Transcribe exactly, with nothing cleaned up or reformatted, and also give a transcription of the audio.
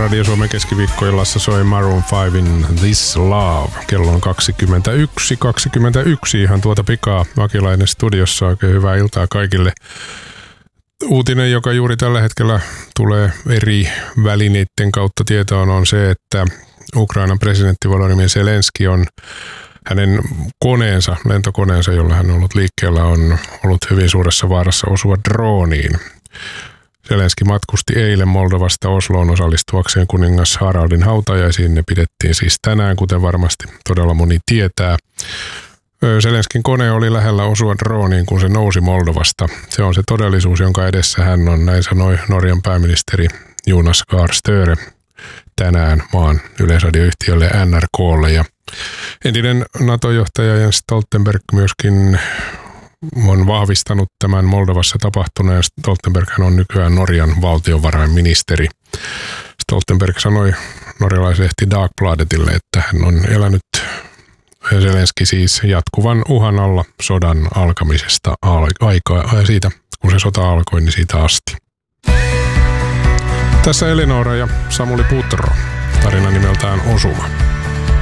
Radio Suomen keskiviikkoillassa soi Maroon fiven This Love. Kello on kaksikymmentäyksi kaksikymmentäyksi ihan tuota pikaa. Akilainen studiossa. Oikein hyvää iltaa kaikille. Uutinen, joka juuri tällä hetkellä tulee eri välineiden kautta tietoon, on se, että Ukrainan presidentti Volodymyr Zelenski on hänen koneensa, lentokoneensa, jolla hän on ollut liikkeellä, on ollut hyvin suuressa vaarassa osua drooniin. Zelenski matkusti eilen Moldovasta Osloon osallistuakseen kuningas Haraldin hautajaisiin. Ne pidettiin siis tänään, kuten varmasti todella moni tietää. Zelenskin kone oli lähellä osua drooniin, kun se nousi Moldovasta. Se on se todellisuus, jonka edessä hän on, näin sanoi Norjan pääministeri Jonas Gahr Støre tänään maan yleisradioyhtiölle N R K:lle. Ja entinen NATO-johtaja Jens Stoltenberg myöskin on vahvistanut tämän Moldovassa tapahtuneen. Stoltenberg on nykyään Norjan valtiovarainministeri. Stoltenberg sanoi norjalaislehti Dagbladetille, että hän on elänyt Zelenski siis jatkuvan uhan alla sodan alkamisesta aikaa, siitä, kun se sota alkoi, niin siitä asti. Tässä Elinora ja Samuli Putro, tarina nimeltään Osuma.